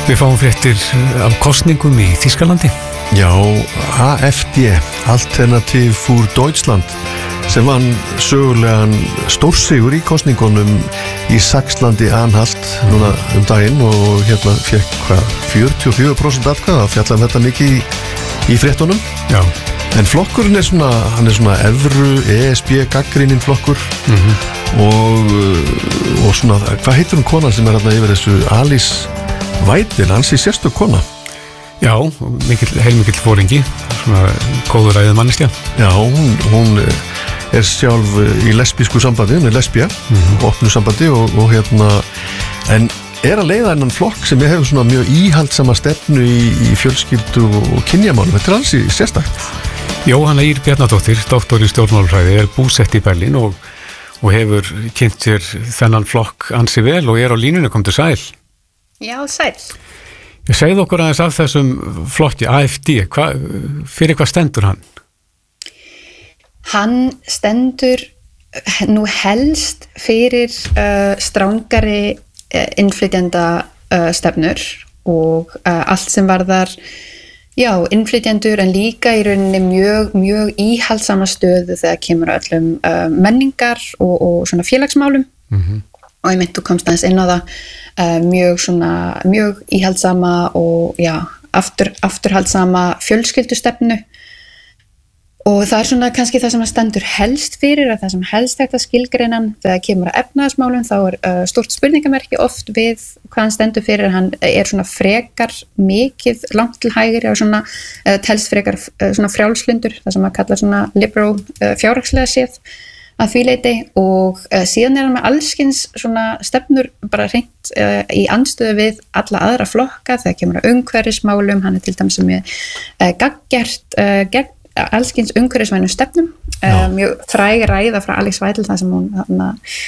Við fáum fréttir af kosningum í Þýskalandi. Já, AfD, Alternative für Deutschland, sem vann sögulegan stórsigur í kosningunum í Saxlandi-Anhalt núna daginn og hérna fekk 44% atkvæða, fjallar þetta mikið í fréttunum. Já. En flokkurinn hann er svona evru, ESB gagnrýninn flokkur og svona, hvað heitir hún konan sem hérna yfir þessu, Alice Weidel, hans í sérstök kona? Já, heilmikill fóringi, svona góður ræðið manneskja. Já, hún er sjálf í lesbísku sambandi, hún er lesbía, opnu sambandi og hérna, en er að leiða hennan flokk sem hefur svona mjög íhaldsama stefnu í fjölskyldu og kynjamálum. Þetta er hans í sérstakt. Jóhanna Ýr Bjarnadóttir, doktor í stjórnmálafræði, er búsett í Berlín og hefur kynnt sér þennan flokk ansi vel og er á línunni, kom til sæl. Já, sæl. Ég segði okkur aðeins af þessum flokki, AfD, fyrir hvað stendur hann? Hann stendur nú helst fyrir strangari innflytjenda stefnur og allt sem varðar, já, innflytjendur en líka í rauninni mjög íhaldssama stöðu þegar kemur öllum menningar og svona félagsmálum. Og ég þú komst aðeins inn á það, mjög íhaldsama og já, afturhaldsama fjölskyldustefnu og það er svona kannski það sem að stendur helst fyrir að það sem helst þetta skilgreinan þegar kemur að efnahagsmálum þá er stórt spurningamerki oft við hvað hann stendur fyrir, hann er svona frekar mikið langt til hægri og svona telst frekar svona frjálslyndur, það sem að kalla svona liberal fjárhagslega séð að því leyti og síðan er hann með allskins svona stefnur bara hreint í andstöðu við alla aðra flokka þegar kemur að umhverfismálum, hann er til dæmis með gagngert gegn allskins umhverfisvænum stefnum, mjög fræg ræða frá Alice Weidel þar sem hún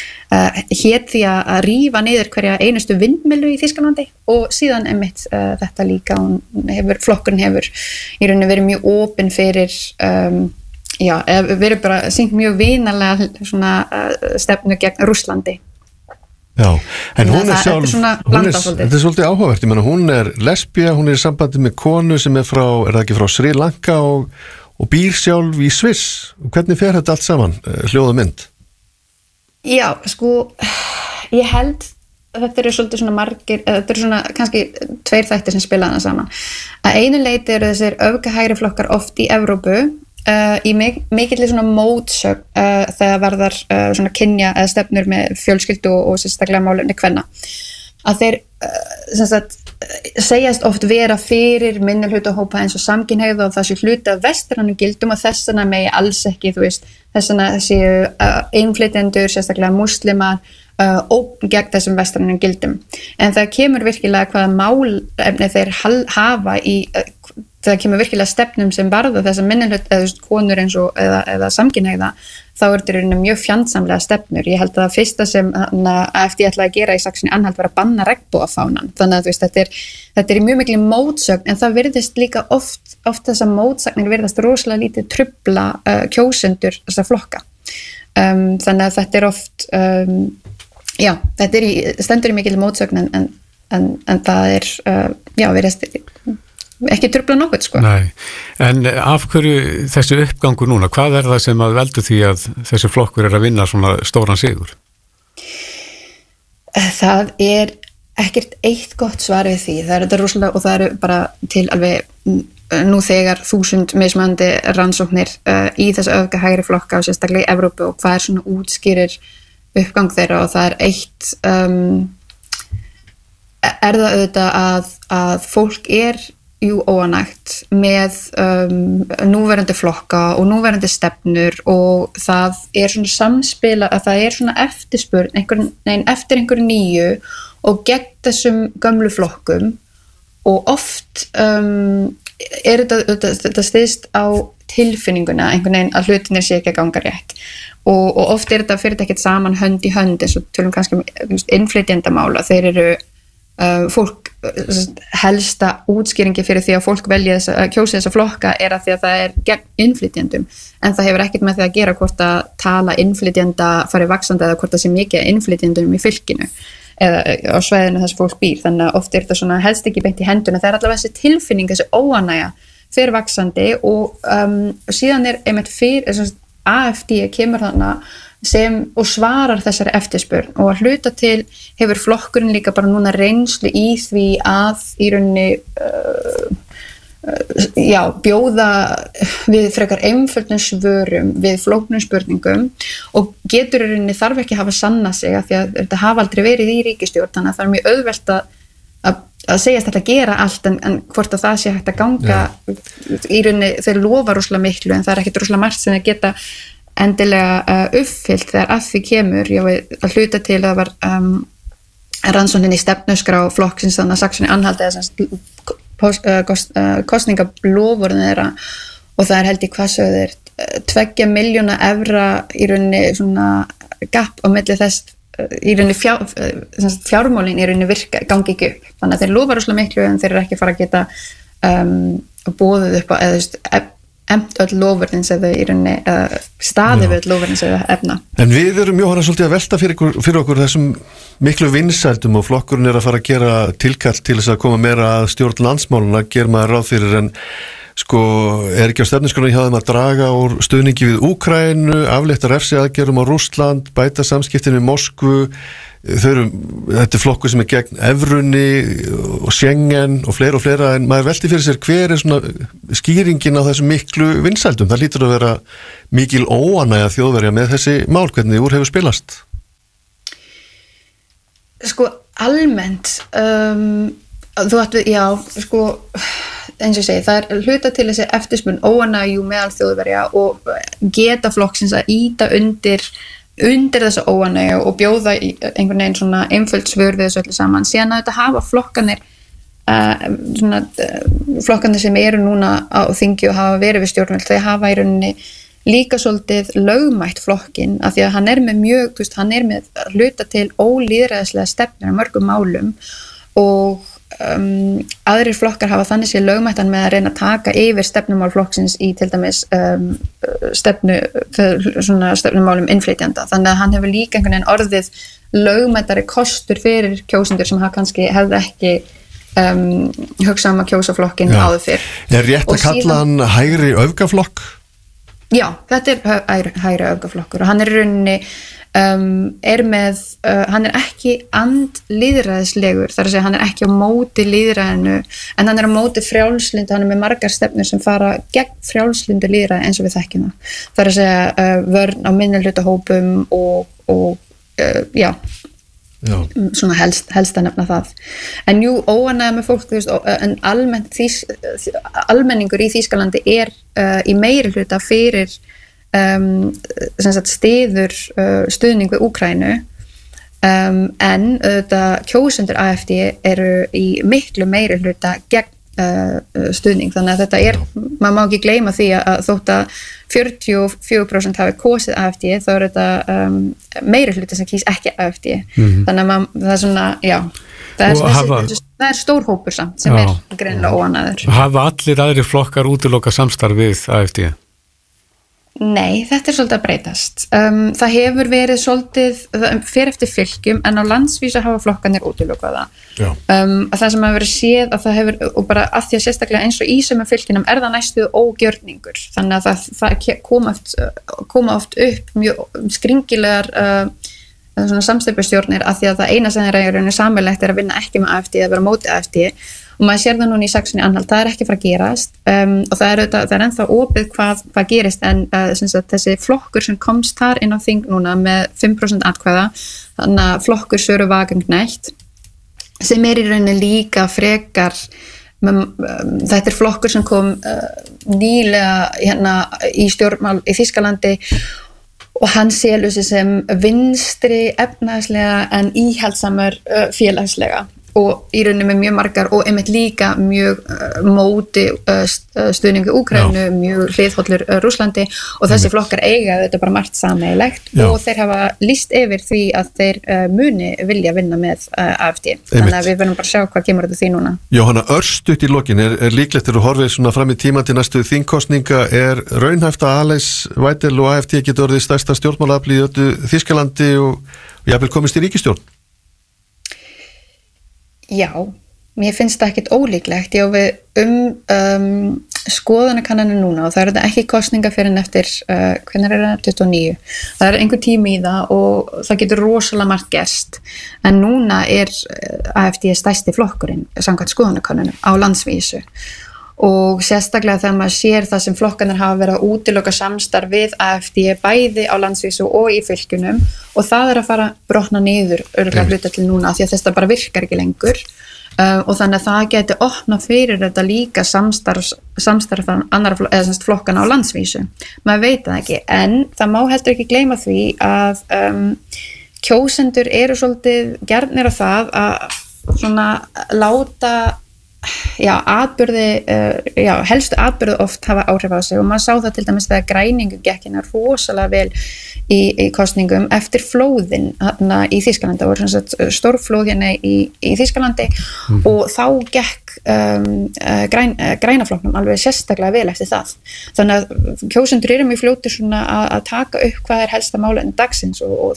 hét því að rífa niður hverja einustu vindmyllu í Þýskalandi og síðan einmitt þetta líka, flokkurinn hefur í rauninni verið mjög opinn fyrir já, við erum bara sýnt mjög vinalega svona stefnu gegn Rússlandi. Já, en hún er sjálf, þetta er svolítið áhugavert, ég meina hún er lesbía, hún er í sambandi með konu sem er frá, er það ekki frá Sri Lanka og býr sjálf í Sviss. Hvernig fer þetta allt saman, hljóð og mynd? Já, sko, ég held þetta eru svolítið svona margir, þetta eru svona kannski tveir þættir sem spila hana saman. Að einu leyti eru þessir öfgahægri flokkar oft í Evrópu í mikilli svona mótsögn þegar verðar svona kynja eða stefnur með fjölskyldu og sérstaklega málefni kvenna að þeir segjast oft vera fyrir minnihlutahópa eins og samkynhneigða og það sé hluti af vestrænum gildum og þessana megi alls ekki, þú veist, þessana séu innflytjendur, sérstaklega múslimar ógn gegn þessum vestrænum gildum. En það kemur virkilega hvaða málefni þeir hafa það kemur virkilega stefnum sem varða þessar minnihlut eða konur eins og eða samkynhneigða, þá er þetta mjög fjandsamlega stefnur. Ég held að það fyrsta sem AfD ætlaði að gera í Saxony-Anhalt var að banna regnbogafánan. Þannig að þú veist, þetta er mjög mikil mótsögn, en það virðist líka oft þessar mótsagnir virðast rosalega lítið trufla kjósendur þessa flokka. Þannig að þetta er oft já, þetta stendur í mikil mótsögn en það er já, virðist ekki trufla nokkuð, sko. Nei, en af hverju þessi uppgangur núna? Hvað er það sem að veldur því að þessi flokkur er að vinna svona stóran sigur? Það er ekkert eitt gott svar við því. Það er þetta rosalega og það eru bara til alveg nú þegar 1000 mismunandi rannsóknir í þessu öfgahægri flokka og sérstaklega í Evrópu og hvað er svona útskýrir uppgang þeirra og það er eitt er það auðvitað að fólk er óánægt með núverandi flokka og núverandi stefnur og það er svona samspila að það er svona eftirspurn eftir einhverju nýju og gegn þessum gömlu flokkum og oft er þetta styðst á tilfinninguna einhvern veginn að hlutinir sé ekki að ganga rétt og oft er þetta fyrir ekkert saman hönd í hönd eins og tölum kannski innflytjendamála, þeir eru fólk helsta útskýringi fyrir því að fólk kjósi þessa flokka er að því að það er gegn innflytjendum en það hefur ekkert með því að gera hvort að tala innflytjenda fari vaxandi eða hvort það sé mikið innflytjendum í fylkinu eða á svæðinu þess fólk býr, þannig að oft þetta svona helst ekki beint í henduna, það allavega þessi tilfinning, þessi óánægja fyrir vaxandi og síðan einmitt AFD kemur þannig og svarar þessari eftirspurn og að hluta til hefur flokkurinn líka bara núna reynslu í því að í rauninni bjóða við frekar einföldum svörum við flóknum spurningum og getur í rauninni þarf ekki að hafa sanna sig af því að þetta hafa aldrei verið í ríkisstjórn, þannig að það mjög auðvelt að segjast þetta að gera allt en hvort að það sé hægt að ganga í rauninni, þeir lofa rosalega miklu en það ekkert rosalega margt sem þeir geta endilega uppfyllt þegar að því kemur, að hluta til að það var rannsóknin í stefnuskrá flokksins þannig að Saxony-Anhalt kostningablofurinn þeirra og það held ég hvað sögður 2 milljóna evra í rauninni svona gap á milli þess í rauninni fjármálin í rauninni virka, gangi ekki upp þannig að þeir lofa rosalega miklu en þeir eru ekki fara að geta boðið upp á eða emt öll lofurinn sem þau í rauninni staðið við öll lofurinn sem þau efna. En við erum Jóhanna svolítið að velta fyrir okkur þessum miklu vinsældum og flokkurinn að fara að gera tilkall til þess að koma meira að stjórn landsmáluna, ger maður ráð fyrir en sko ekki á stefnuskránni hjá þeim að draga úr stuðningi við Úkraínu, aflétta refsiaðgerðum á Rússland, bæta samskiptin við Moskvu, þetta flokkur sem gegn evrunni og Schengen og fleira en maður velti fyrir sér hver svona skýringin á þessum miklu vinsældum, það lítur að vera mikil óánægja þjóðverja með þessi mál, hvernig úr hefur spilast? Sko almennt þú ættu, eins og ég segi, það hluta til þessi eftirspurn óánægju meðal þjóðverja og geta flokksins að ýta undir þessa óánægju og bjóða í einhvern veginn svona einföld svör við þessu öllu saman, síðan að þetta hafa flokkanir sem eru núna á þingi og hafa verið við stjórnvöld, þau hafa í rauninni líka svolítið lögmætt flokkinn af því að hann er með hann er með hluta til ólýðræðislega stefnur á mörgum málum og aðrir flokkar hafa þannig sér lögmættan með að reyna að taka yfir stefnumál flokksins í til dæmis stefnumálum innflytjenda, þannig að hann hefur líka einhvern veginn orðið lögmættari kostur fyrir kjósendur sem hefði ekki hugsað að kjósa flokkinn áður fyrr. Er rétt að kalla hann hægri öfgaflokk? Já, þetta er hægri öfgaflokkur og hann er í rauninni hann er ekki andlýðræðislegur, þar að segja hann er ekki á móti lýðræðinu en hann er á móti frjálslyndu, hann er með margar stefnur sem fara gegn frjálslyndu lýðræði eins og við þekkjum það, þar að segja vörn á minnihlutahópum og svona helst að nefna það en jú, óánægja með fólk en almenningur í Þýskalandi er í meirihluta fyrir stiður stuðning við Úkraínu en kjósendur AFD eru í miklu meirihluta gegn stuðning, þannig að þetta maður má ekki gleyma því að þótt að 44% hafi kosið AFD þá er þetta meirihluta sem kýs ekki AFD þannig að það er svona, það er stór hópur samt sem er greinilega óánægður. Hafa allir aðrir flokkar útilokað samstarf við AFD? Nei, þetta er svolítið að breytast. Það hefur verið svolítið, fyrir eftir fylkjum, en á landsvísu hafa flokkanir útilokaða. Það sem hafa verið séð að það hefur, og bara að því að sérstaklega eins og í sömu fylkjunum er það næstu ógjörningur. Þannig að það koma oft upp mjög skringilegar samsteypustjórnir að því að það eina sem þeir eru sammeilegt er að vinna ekki með AFD eða vera móti AFD. Og maður sér það núna í Saxony-Anhalt, það er ekki fara að gerast og það er ennþá opið hvað gerist en þessi flokkur sem komst þar inn á þing núna með 5% atkvæða, þannig að flokkur Söru Wagenknecht sem er í rauninni líka frekar, þetta er flokkur sem kom nýlega í stjórnmál í Þýskalandi og hann selur sig sem vinstri efnahagslega en íhaldsamur félagslega og í rauninni með mjög margar og einmitt líka mjög móti stuðningu Úkraínu, mjög hliðhollur Rússlandi og þessi flokkar eiga þetta bara margt sameiginlegt og þeir hafa lýst yfir því að þeir muni vilja vinna með AFD. Þannig að við verðum bara að sjá hvað kemur þetta því núna. Jóhanna, örstutt í lokin, er líklegt þegar þú horfir svona fram í tíman til næstu þingkosninga, er raunhæft að Alex Weidel og AFD getur orðið stærsta stjórnmálaafl í öllu Þýskalandi og jafnvel komist í ríkisstjórn? Já, mér finnst það ekkert ólíklegt. Já, við skoðanakannanir núna og það eru þetta ekki kosninga fyrir en eftir, hvernig er það, 29. Það er einhver tími í það og það getur rosalega margt gerst. En núna er AFD stærsti flokkurinn samkvæmt skoðanakannanum á landsvísu. Og sérstaklega þegar maður sér það sem flokkarnir hafa verið að útiloka samstarf við AFD bæði á landsvísu og í fylkjunum og það er að fara brotna niður örugglega hluta til núna því að þetta bara virkar ekki lengur og þannig að það geti opnað fyrir þetta líka samstarf annarra eða flokkana á landsvísu. Maður veit það ekki en það má heldur ekki gleyma því að kjósendur eru svolítið gjarnir á það að svona láta helstu atburði oft hafa áhrif á sig og maður sá það til dæmis þegar græningu gekk hérna rosalega vel í kosningum eftir flóðin hérna í Þýskalandi, það voru stórflóð hérna í Þýskalandi og þá gekk grænaflokknum alveg sérstaklega vel eftir það. Þannig að kjósendur eru mjög fljótir svona að taka upp hvað er helsta málefni dagsins og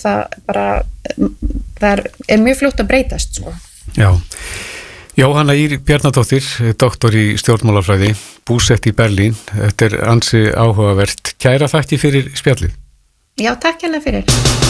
það er mjög fljótt að breytast sko. Já. Jóhanna Ýr Bjarnadóttir, doktor í stjórnmálafræði, búsett í Berlín. Þetta er ansi áhugavert. Kæra þakki fyrir spjallið. Já, takk hérlega fyrir.